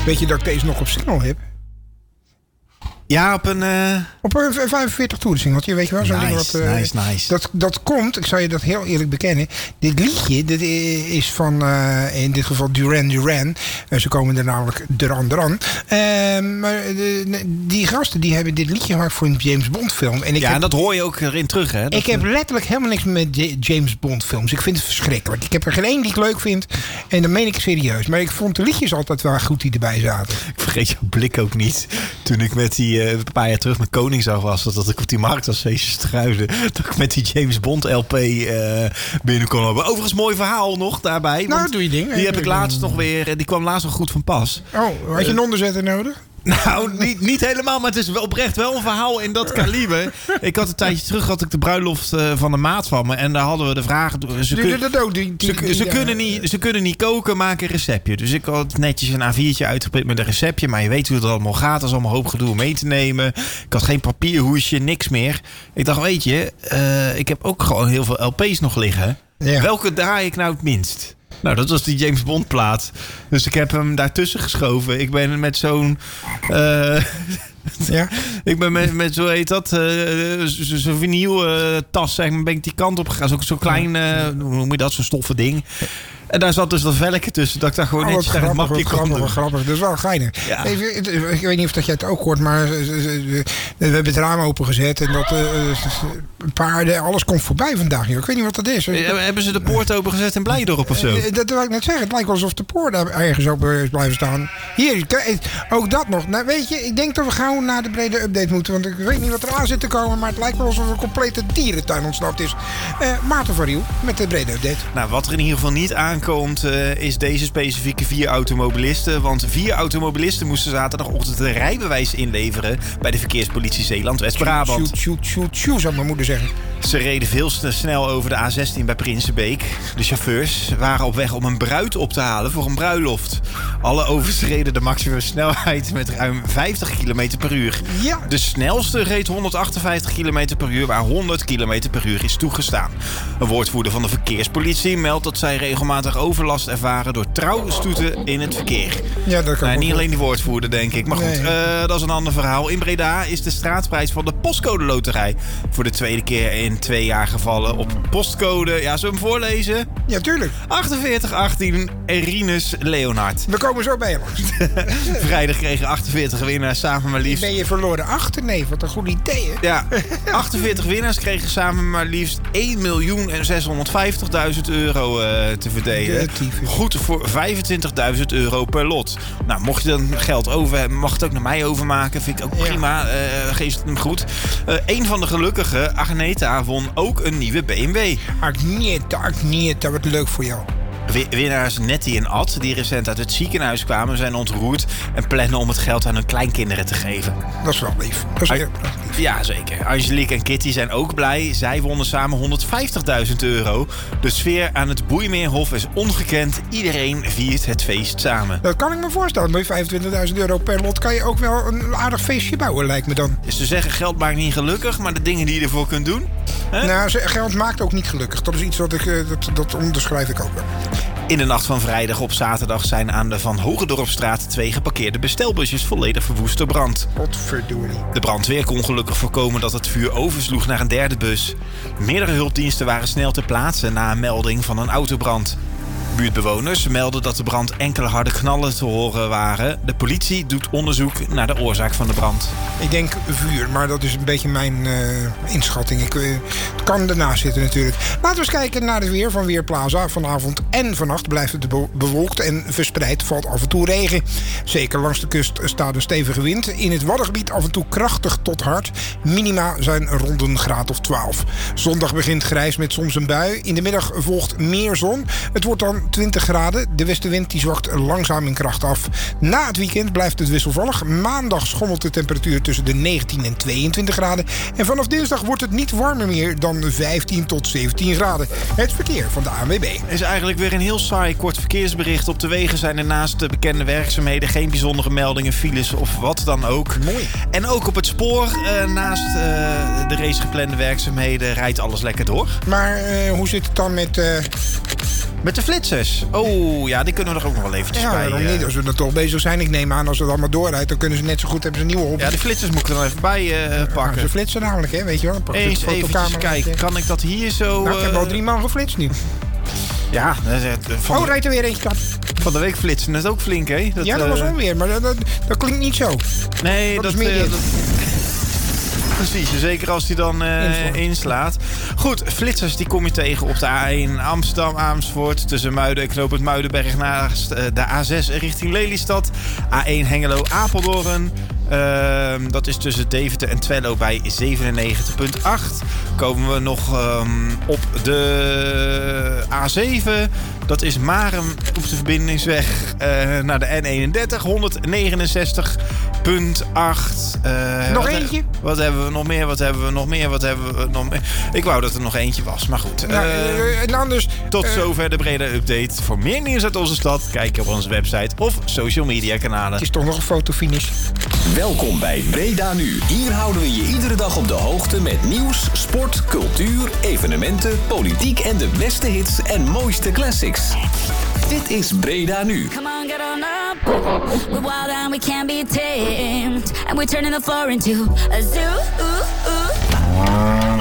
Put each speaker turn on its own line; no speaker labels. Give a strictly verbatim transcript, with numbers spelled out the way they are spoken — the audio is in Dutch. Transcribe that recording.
Weet je dat ik deze nog op single heb?
Ja, op een... Uh...
Op een vijfenveertig toeren singeltje, weet je wel? Zo'n
nice,
ding wat, uh,
nice, nice.
Dat, dat komt, ik zal je dat heel eerlijk bekennen. Dit liedje, dit is van, uh, in dit geval Duran Duran. Uh, ze komen er namelijk Duran Duran. Uh, maar de, die gasten, die hebben dit liedje gemaakt voor een James Bond film. En ik
ja,
heb,
en dat hoor je ook erin terug, hè? Dat
ik heb letterlijk helemaal niks met James Bond films. Ik vind het verschrikkelijk. Ik heb er geen één die ik leuk vind. En dat meen ik serieus. Maar ik vond de liedjes altijd wel goed die erbij zaten.
Ik vergeet jouw blik ook niet. Toen ik met die... Uh, een paar jaar terug met Koningsdag was, dat, dat ik op die markt als feestje struide, dat ik met die James Bond L P uh, binnen kon hebben. Overigens mooi verhaal nog daarbij.
Nou, doe je ding.
Die heb ik laatst nog weer, die kwam laatst nog goed van pas.
Oh, had je een onderzetter nodig?
Nou, niet, niet helemaal, maar het is wel oprecht wel een verhaal in dat kaliber. Ik had een tijdje terug had ik de bruiloft uh, van de maat van me. En daar hadden we de vraag... Ze, kun,
dat ook, die, die,
ze,
die,
ze,
ja.
kunnen niet, ze kunnen niet koken, maken een receptje. Dus ik had netjes een A viertje uitgeprint met een receptje. Maar je weet hoe het allemaal gaat. Dat is allemaal hoop gedoe om mee te nemen. Ik had geen papierhoesje, niks meer. Ik dacht, weet je, uh, ik heb ook gewoon heel veel L P's nog liggen. Ja. Welke draai ik nou het minst? Nou, dat was die James Bond plaat. Dus ik heb hem daartussen geschoven. Ik ben met zo'n... Uh, ja? Ik ben met, met zo heet dat, uh, zo'n zo vinyl uh, tas, zeg maar, ben ik die kant op gegaan. Zo'n zo klein, uh, hoe noem je dat, zo'n stoffen ding. En daar zat dus dat velkje tussen, dat ik daar gewoon
oh,
netjes
grappig,
een mapje kon
grappig,
doen.
grappig, dat is wel geinig. Ja. Even, ik weet niet of dat jij het ook hoort, maar we hebben het raam opengezet en dat uh, paarden, alles komt voorbij vandaag. Ik weet niet wat dat is.
Ja, hebben ze de poort opengezet in Blijdorp of zo?
Dat wil ik net zeggen. Het lijkt wel alsof de poort daar ergens open is blijven staan. Hier, ook dat nog. Nou, weet je, ik denk dat we gauw naar de brede update moeten, want ik weet niet wat er aan zit te komen, maar het lijkt wel alsof een complete dierentuin ontsnapt is. Uh, Maarten van Riel met de brede update.
Nou, wat er in ieder geval niet aan komt, uh, is deze specifieke vier automobilisten. Want vier automobilisten moesten zaterdagochtend een rijbewijs inleveren bij de verkeerspolitie Zeeland-West-Brabant.
Shoot, shoot, shoot, shoot, zou mijn moeder zeggen.
Ze reden veel te snel over de A zestien bij Prinsenbeek. De chauffeurs waren op weg om een bruid op te halen voor een bruiloft. Alle overschreden de maximumsnelheid met ruim vijftig kilometer per uur.
Ja.
De snelste reed honderdachtenvijftig kilometer per uur, waar honderd kilometer per uur is toegestaan. Een woordvoerder van de verkeerspolitie meldt dat zij regelmatig overlast ervaren door trouwstoeten in het verkeer.
Ja, dat kan
nou, niet
wel.
alleen die woordvoerder, denk ik. Maar goed, nee. uh, dat is een ander verhaal. In Breda is de straatprijs van de Postcode Loterij voor de tweede keer in twee jaar gevallen op postcode. Ja, zullen we hem voorlezen?
Ja, tuurlijk.
achtenveertig achttien Rinus Leonhard.
We komen zo bij je langs.
Vrijdag kregen achtenveertig winnaars samen maar liefst...
Ben je verloren achter? Nee, wat een goed idee, hè?
Ja, achtenveertig winnaars kregen samen maar liefst één miljoen zeshonderdvijftigduizend euro uh, te verdelen. Goed voor vijfentwintigduizend euro per lot. Nou, mocht je dan geld over hebben, mag het ook naar mij overmaken. Vind ik ook prima. Uh, geef het hem goed. Uh, een van de gelukkigen, Agneta, won ook een nieuwe B M W.
Agneta, Agneta, wat leuk voor jou.
Winnaars Nettie en Ad, die recent uit het ziekenhuis kwamen, zijn ontroerd en plannen om het geld aan hun kleinkinderen te geven.
Dat is wel lief. Dat is heel lief.
Ja, zeker. Angelique en Kitty zijn ook blij. Zij wonnen samen honderdvijftigduizend euro. De sfeer aan het Boeimeerhof is ongekend. Iedereen viert het feest samen.
Dat kan ik me voorstellen. Met vijfentwintigduizend euro per lot kan je ook wel een aardig feestje bouwen, lijkt me dan.
Ze zeggen geld maakt niet gelukkig, maar de dingen die je ervoor kunt doen... Hè?
Nou, geld maakt ook niet gelukkig. Dat is iets wat ik, dat, dat onderschrijf ik ook wel.
In de nacht van vrijdag op zaterdag zijn aan de Van Hogendorpstraat twee geparkeerde bestelbusjes volledig verwoest door brand.
Godverdorie.
De brandweer kon gelukkig voorkomen dat het vuur oversloeg naar een derde bus. Meerdere hulpdiensten waren snel ter plaatse na een melding van een autobrand. Buurtbewoners melden dat de brand enkele harde knallen te horen waren. De politie doet onderzoek naar de oorzaak van de brand.
Ik denk vuur, maar dat is een beetje mijn uh, inschatting. Ik, uh, het kan ernaast zitten natuurlijk. Laten we eens kijken naar het weer van Weerplaza. Vanavond en vannacht blijft het bewolkt en verspreid valt af en toe regen. Zeker langs de kust staat een stevige wind. In het Waddengebied af en toe krachtig tot hard. Minima zijn rond een graad of twaalf. Zondag begint grijs met soms een bui. In de middag volgt meer zon. Het wordt dan twintig graden. De westenwind die zwakt langzaam in kracht af. Na het weekend blijft het wisselvallig. Maandag schommelt de temperatuur tussen de negentien en tweeëntwintig graden. En vanaf dinsdag wordt het niet warmer meer dan vijftien tot zeventien graden. Het verkeer van de A N W B.
Is eigenlijk weer een heel saai kort verkeersbericht. Op de wegen zijn er naast de bekende werkzaamheden geen bijzondere meldingen, files of wat dan ook.
Mooi.
En ook op het spoor, uh, naast uh, de reeds geplande werkzaamheden, rijdt alles lekker door.
Maar uh, hoe zit het dan met... Uh
Met de flitsers. Oh, ja, die kunnen we er ook nog wel eventjes
Ja,
bij.
waarom
uh,
niet? Als we er toch bezig zijn. Ik neem aan, als het allemaal doorrijdt, dan kunnen ze net zo goed hebben ze een nieuwe op.
Ja, die flitsers moet ik er nog even bij uh, pakken.
Ze flitsen namelijk, hè, weet je wel.
Eens eventjes kijken. Kan ik dat hier zo...
Nou, ik heb
uh,
al drie man geflitst nu.
Ja, dat is het. Van
Oh,
de,
rijdt er weer eentje klap.
van de week flitsen, dat is ook flink, hè? Dat,
Ja, dat was
uh,
onweer, maar dat, dat, dat klinkt niet zo.
Nee,
dat
dat...
is meer
uh,
dit.
dat precies, zeker als die dan uh,
Inslaat.
inslaat. Goed, flitsers die kom je tegen op de A één Amsterdam, Amersfoort. Tussen Muiden en knooppunt Muidenberg naast uh, de A zes richting Lelystad. A één Hengelo, Apeldoorn. Uh, dat is tussen Deventer en Twello bij zevenennegentig komma acht. Komen we nog um, op de A zeven. Dat is Marem op de verbindingsweg uh, naar de N eenendertig. honderdnegenenzestig komma acht. Uh,
Nog
wat
eentje?
He, wat hebben we nog meer? Wat hebben we nog meer? Wat hebben we nog meer? Ik wou dat er nog eentje was, maar goed.
Nou,
Uh,
uh, en anders...
tot
uh,
zover de brede update. Voor meer nieuws uit onze stad, kijk op onze website of social media kanalen.
Het is toch nog een fotofinish.
Welkom bij Breda Nu. Hier houden we je iedere dag op de hoogte met nieuws, sport, cultuur, evenementen, politiek en de beste hits en mooiste classics. Dit is Breda Nu.
Come on, get on up. We're wild and we can't be tamed. And we're turning the floor into a zoo.